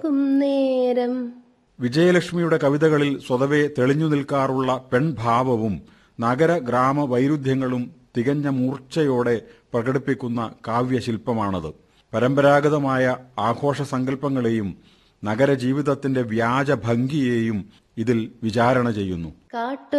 നേരം. വിജയലക്ഷ്മിയുടെ കവിതകളിൽ സ്വതവേ തെളിഞ്ഞു നിൽക്കാറുള്ള പെൺഭാവവും നഗര ഗ്രാമ വൈരുദ്ധ്യങ്ങളും തികഞ്ഞ മൂർച്ചയോടെ പ്രകടിപ്പിക്കുന്ന കാവ്യശില്പമാണത്. പരമ്പരാഗതമായ ആഘോഷ സങ്കല്പങ്ങളെയും നഗരജീവിതത്തിന്റെ വ്യാജഭംഗിയെയും ഇതിൽ വിചാരണ ചെയ്യുന്നു.